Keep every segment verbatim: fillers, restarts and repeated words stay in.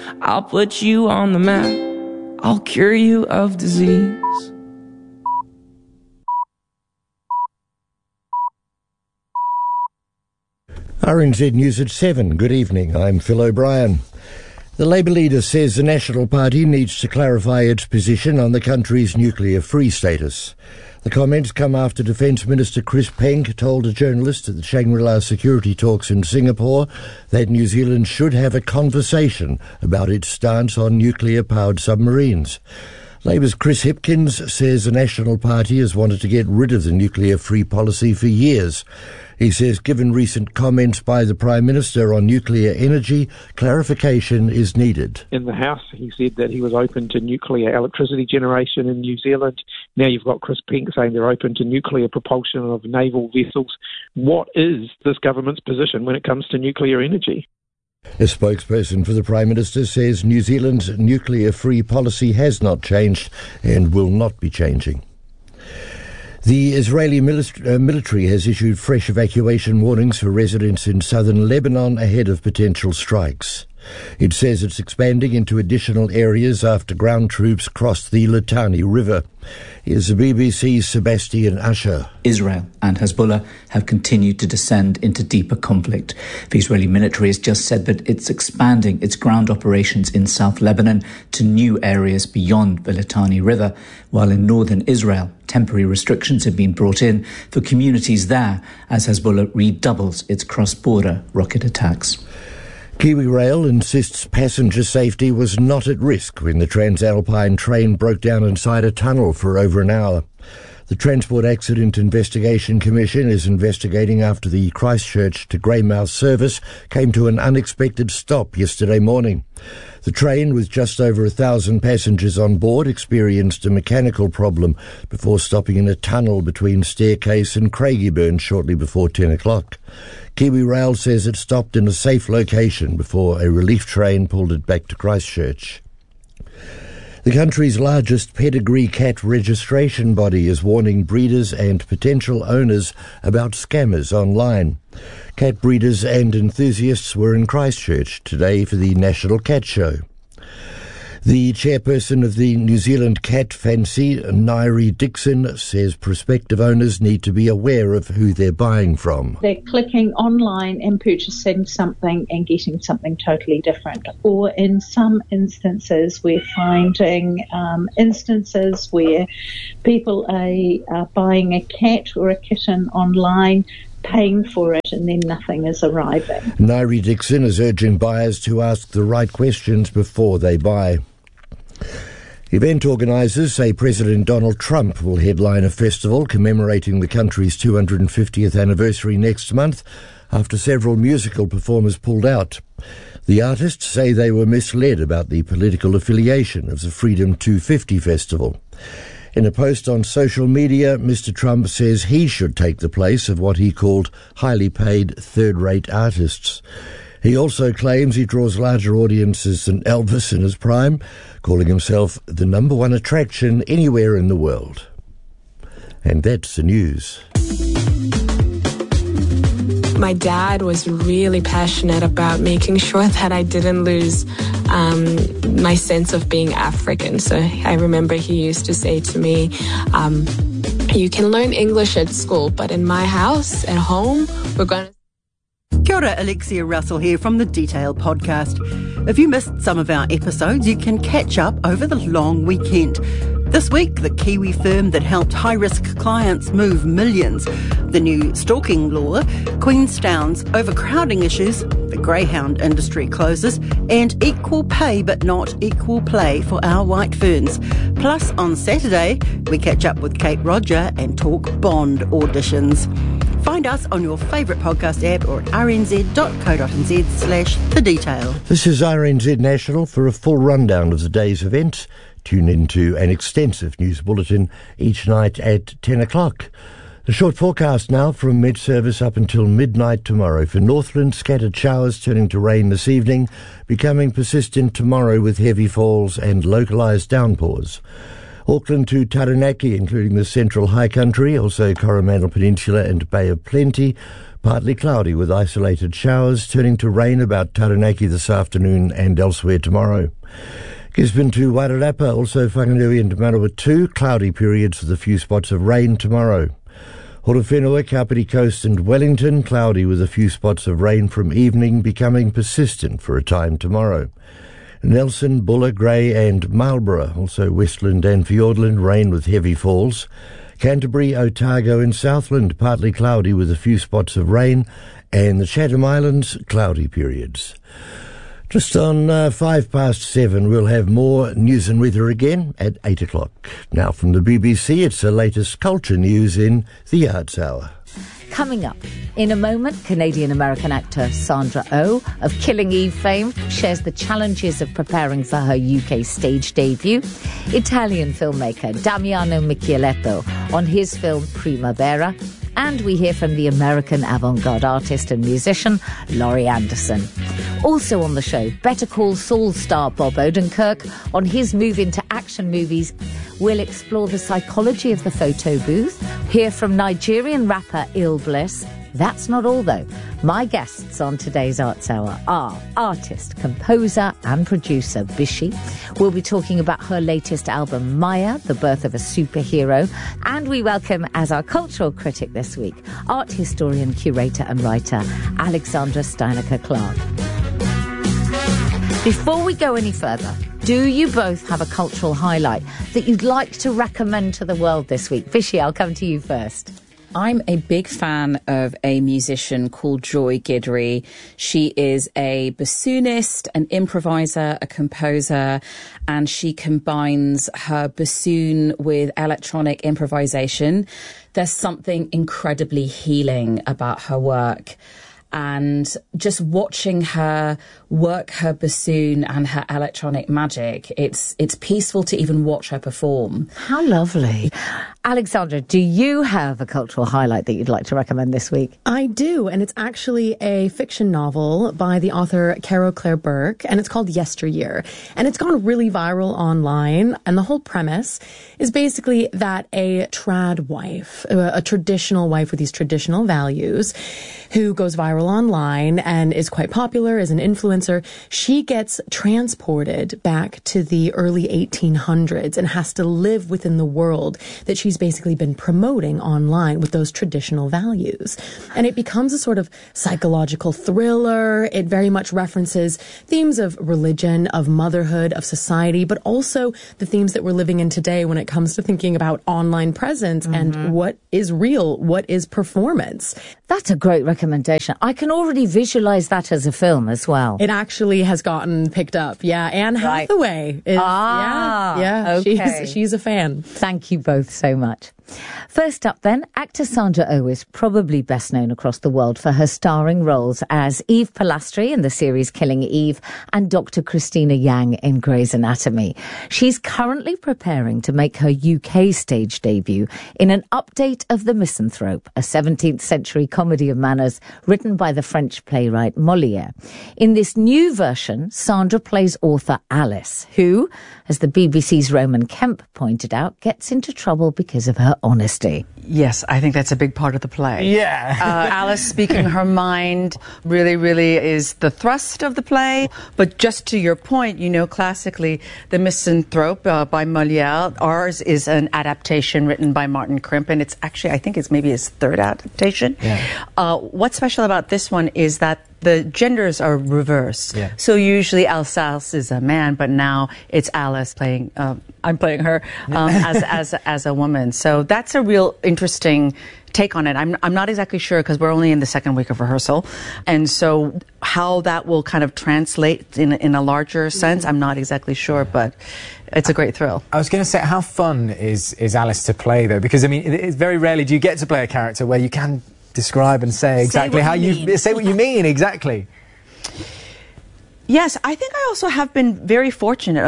I'll put you on the map. I'll cure you of disease. R N Z News at seven. Good evening. I'm Phil O'Brien. The Labour leader says the National Party needs to clarify its position on the country's nuclear-free status. The comments come after Defence Minister Chris Penk told a journalist at the Shangri-La security talks in Singapore that New Zealand should have a conversation about its stance on nuclear-powered submarines. Labour's Chris Hipkins says the National Party has wanted to get rid of the nuclear-free policy for years. He says, given recent comments by the Prime Minister on nuclear energy, clarification is needed. In the House, he said that he was open to nuclear electricity generation in New Zealand. Now you've got Chris Penk saying they're open to nuclear propulsion of naval vessels. What is this government's position when it comes to nuclear energy? A spokesperson for the Prime Minister says New Zealand's nuclear-free policy has not changed and will not be changing. The Israeli military has issued fresh evacuation warnings for residents in southern Lebanon ahead of potential strikes. It says it's expanding into additional areas after ground troops crossed the Litani River. Here's the B B C's Sebastian Usher. Israel and Hezbollah have continued to descend into deeper conflict. The Israeli military has just said that it's expanding its ground operations in South Lebanon to new areas beyond the Litani River, while in northern Israel, temporary restrictions have been brought in for communities there as Hezbollah redoubles its cross-border rocket attacks. Kiwi Rail insists passenger safety was not at risk when the Transalpine train broke down inside a tunnel for over an hour. The Transport Accident Investigation Commission is investigating after the Christchurch to Greymouth service came to an unexpected stop yesterday morning. The train, with just over a thousand passengers on board, experienced a mechanical problem before stopping in a tunnel between Staircase and Craigieburn shortly before ten o'clock. Kiwi Rail says it stopped in a safe location before a relief train pulled it back to Christchurch. The country's largest pedigree cat registration body is warning breeders and potential owners about scammers online. Cat breeders and enthusiasts were in Christchurch today for the National Cat Show. The chairperson of the New Zealand Cat Fancy, Nairi Dixon, says prospective owners need to be aware of who they're buying from. They're clicking online and purchasing something and getting something totally different. Or in some instances, we're finding um, instances where people are, are buying a cat or a kitten online, paying for it, and then nothing is arriving. Nairi Dixon is urging buyers to ask the right questions before they buy. Event organisers say President Donald Trump will headline a festival commemorating the country's two hundred fiftieth anniversary next month after several musical performers pulled out. The artists say they were misled about the political affiliation of the Freedom two fifty Festival. In a post on social media, Mister Trump says he should take the place of what he called highly paid third-rate artists. He also claims he draws larger audiences than Elvis in his prime, calling himself the number one attraction anywhere in the world. And that's the news. My dad was really passionate about making sure that I didn't lose um, my sense of being African. So I remember he used to say to me, um, you can learn English at school, but in my house, at home, we're going to... Kia ora, Alexia Russell here from the Detail Podcast. If you missed some of our episodes, you can catch up over the long weekend. This week, the Kiwi firm that helped high-risk clients move millions, the new stalking law, Queenstown's overcrowding issues, the greyhound industry closes, and equal pay but not equal play for our white ferns. Plus, on Saturday, we catch up with Kate Roger and talk Bond auditions. Find us on your favourite podcast app or at rnz.co.nz slash the detail. This is R N Z National. For a full rundown of the day's events, tune into an extensive news bulletin each night at ten o'clock. The short forecast now from mid-service up until midnight tomorrow. For Northland, scattered showers turning to rain this evening, becoming persistent tomorrow with heavy falls and localised downpours. Auckland to Taranaki, including the Central High Country, also Coromandel Peninsula and Bay of Plenty. Partly cloudy with isolated showers, turning to rain about Taranaki this afternoon and elsewhere tomorrow. Gisborne to Wairarapa, also Whanganui and Manawatu, cloudy periods with a few spots of rain tomorrow. Horowhenua, Kapiti Coast and Wellington, cloudy with a few spots of rain from evening, becoming persistent for a time tomorrow. Nelson, Buller, Grey and Marlborough, also Westland and Fiordland, rain with heavy falls. Canterbury, Otago and Southland, partly cloudy with a few spots of rain. And the Chatham Islands, cloudy periods. Just on uh, five past seven, we'll have more news and weather again at eight o'clock. Now from the B B C, it's the latest culture news in the Arts Hour. Coming up, in a moment, Canadian-American actor Sandra Oh of Killing Eve fame shares the challenges of preparing for her U K stage debut. Italian filmmaker Damiano Micheletto on his film Primavera. And we hear from the American avant-garde artist and musician Laurie Anderson. Also on the show, Better Call Saul star Bob Odenkirk on his move into action movies. We'll explore the psychology of the photo booth, hear from Nigerian rapper Ill Bliss. That's not all, though. My guests on today's Arts Hour are artist, composer and producer Bishi. We'll be talking about her latest album, Maya, The Birth of a Superhero. And we welcome, as our cultural critic this week, art historian, curator and writer Alexandra Steinecker-Clark. Before we go any further, do you both have a cultural highlight that you'd like to recommend to the world this week? Bishi, I'll come to you first. I'm a big fan of a musician called Joy Guidry. She is a bassoonist, an improviser, a composer, and she combines her bassoon with electronic improvisation. There's something incredibly healing about her work. And just watching her work her bassoon and her electronic magic, it's it's peaceful to even watch her perform. How lovely. Alexandra, do you have a cultural highlight that you'd like to recommend this week? I do, and it's actually a fiction novel by the author Carol Claire Burke, and it's called Yesteryear. And it's gone really viral online, and the whole premise is basically that a trad wife, a, a traditional wife with these traditional values, who goes viral online and is quite popular as an influencer, she gets transported back to the early eighteen hundreds and has to live within the world that she's basically been promoting online with those traditional values. And it becomes a sort of psychological thriller. It very much references themes of religion, of motherhood, of society, but also the themes that we're living in today when it comes to thinking about online presence mm-hmm. and what is real, what is performance. That's a great recommendation. I can already visualize that as a film as well. It actually has gotten picked up. Yeah, Anne right. Hathaway. Is, ah, yeah, yeah okay. she's, she's a fan. Thank you both so much. First up then, actor Sandra Oh is probably best known across the world for her starring roles as Eve Polastri in the series Killing Eve and Doctor Christina Yang in Grey's Anatomy. She's currently preparing to make her U K stage debut in an update of The Misanthrope, a seventeenth century comedy of manners written by the French playwright Molière. In this new version, Sandra plays author Alice, who, as the B B C's Roman Kemp pointed out, gets into trouble because of her honesty. Yes, I think that's a big part of the play. Yeah. uh, Alice speaking her mind really, really is the thrust of the play. But just to your point, you know, classically, The Misanthrope uh, by Molière, ours is an adaptation written by Martin Crimp, and it's actually, I think it's maybe his third adaptation. Yeah. Uh, what's special about this one is that the genders are reversed. Yeah. So usually Alsace is a man, but now it's Alice playing, uh, I'm playing her um, as, as, as a woman. So that's a real interesting take on it. I'm, I'm not exactly sure because we're only in the second week of rehearsal. And so how that will kind of translate in, in a larger sense, I'm not exactly sure, but it's a great thrill. I was going to say, how fun is, is Alice to play, though? Because, I mean, it, it's very rarely do you get to play a character where you can describe and say exactly say how you, you say what you mean exactly. Yes, I think I also have been very fortunate of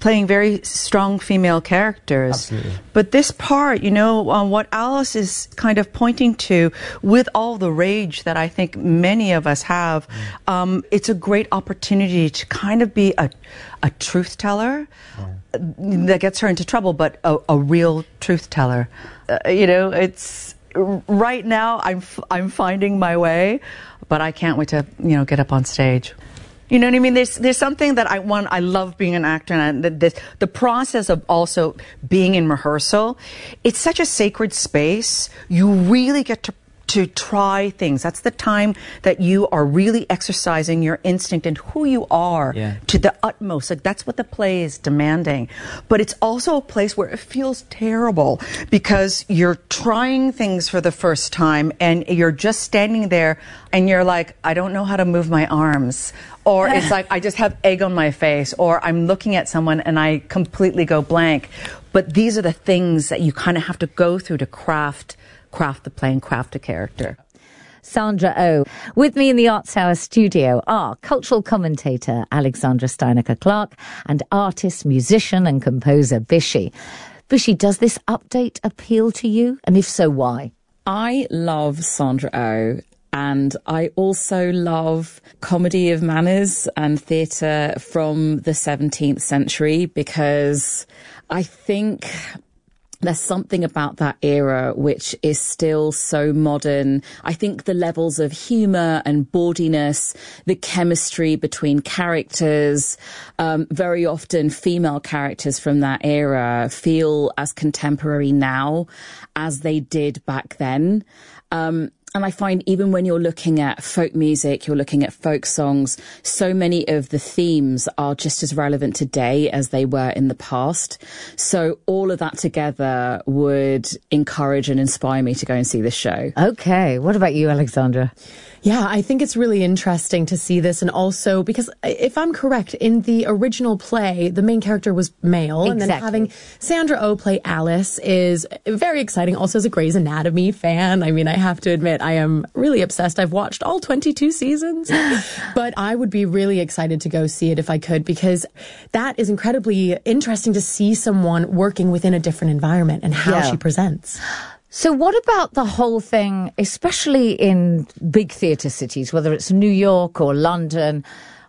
playing very strong female characters. Absolutely. But this part, you know, um, what Alice is kind of pointing to, with all the rage that I think many of us have, mm. um, it's a great opportunity to kind of be a, a truth teller. Yeah. That gets her into trouble, but a, a real truth teller. Uh, you know, it's right now I'm f- I'm finding my way, but I can't wait to, you know, get up on stage. You know what I mean? There's there's something that I want. I love being an actor, and the, the, the process of also being in rehearsal. It's such a sacred space. You really get to to try things. That's the time that you are really exercising your instinct and who you are yeah. to the utmost. Like, that's what the play is demanding. But it's also a place where it feels terrible because you're trying things for the first time and you're just standing there and you're like, I don't know how to move my arms. Or it's like, I just have egg on my face, or I'm looking at someone and I completely go blank. But these are the things that you kind of have to go through to craft craft the play and craft a character. Sandra Oh. With me in the Arts Hour studio are cultural commentator Alexandra Steinecker-Clark and artist, musician and composer Vishy. Vishy, does this update appeal to you? And if so, why? I love Sandra Oh. And I also love comedy of manners and theatre from the seventeenth century, because I think there's something about that era which is still so modern. I think the levels of humour and bawdiness, the chemistry between characters, um, very often female characters from that era feel as contemporary now as they did back then. Um, And I find even when you're looking at folk music, you're looking at folk songs, so many of the themes are just as relevant today as they were in the past. So all of that together would encourage and inspire me to go and see this show. Okay. What about you, Alexandra? Yeah, I think it's really interesting to see this, and also because if I'm correct, in the original play, the main character was male, exactly. and then having Sandra Oh play Alice is very exciting. Also, as a Grey's Anatomy fan, I mean, I have to admit, I am really obsessed. I've watched all twenty-two seasons, but I would be really excited to go see it if I could, because that is incredibly interesting to see someone working within a different environment and how yeah. she presents. So what about the whole thing, especially in big theatre cities, whether it's New York or London,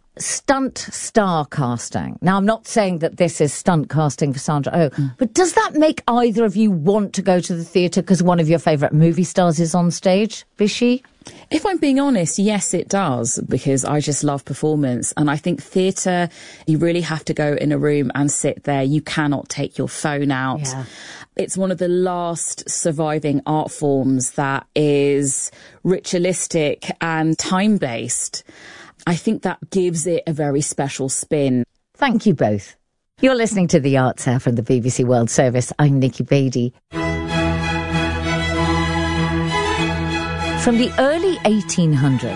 stunt star casting? Now, I'm not saying that this is stunt casting for Sandra Oh, mm. but does that make either of you want to go to the theatre because one of your favourite movie stars is on stage? Vishy? If I'm being honest, yes, it does, because I just love performance. And I think theatre, you really have to go in a room and sit there. You cannot take your phone out. Yeah. It's one of the last surviving art forms that is ritualistic and time-based. I think that gives it a very special spin. Thank you both. You're listening to The Arts Hour from the B B C World Service. I'm Nikki Beattie. From the early eighteen hundreds,